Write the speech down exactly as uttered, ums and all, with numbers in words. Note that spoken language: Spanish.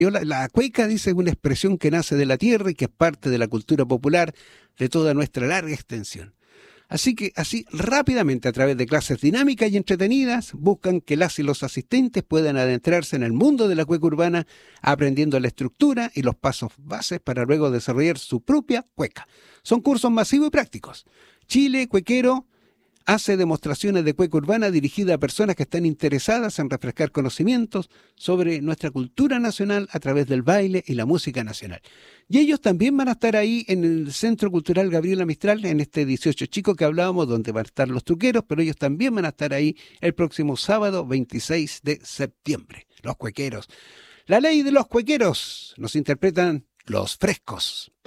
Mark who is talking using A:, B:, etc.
A: La, la cueca, dice, es una expresión que nace de la tierra y que es parte de la cultura popular de toda nuestra larga extensión. Así que así rápidamente, a través de clases dinámicas y entretenidas, buscan que las y los asistentes puedan adentrarse en el mundo de la cueca urbana, aprendiendo la estructura y los pasos bases para luego desarrollar su propia cueca. Son cursos masivos y prácticos. Chile Cuequero hace demostraciones de cueca urbana dirigida a personas que están interesadas en refrescar conocimientos sobre nuestra cultura nacional a través del baile y la música nacional. Y ellos también van a estar ahí en el Centro Cultural Gabriela Mistral, en este dieciocho chico que hablábamos, donde van a estar los truqueros, pero ellos también van a estar ahí el próximo sábado veintiséis de septiembre. Los cuequeros. La ley de los cuequeros nos interpretan Los Frescos.